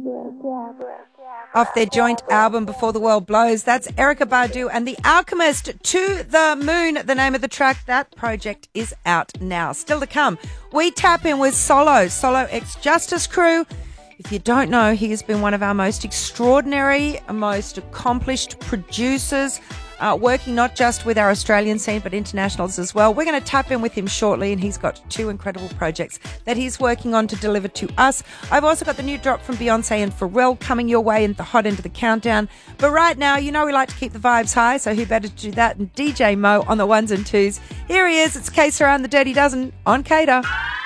Off their joint album Before the World Blows. That's Erykah Badu and The Alchemist, To the Moon, the name of the track. That project is out now. Still to come, we tap in with Solo X Justice Crew. If you don't know, he has been one of our most extraordinary, most accomplished producers, working not just with our Australian scene, but internationals as well. We're going to tap in with him shortly, and he's got 2 incredible projects that he's working on to deliver to us. I've also got the new drop from Beyonce and Pharrell coming your way in the hot end of the countdown. But right now, you know we like to keep the vibes high, so who better to do that than DJ Mo on the ones and twos. Here he is. It's K-Sara and the Dirty Dozen on Cater.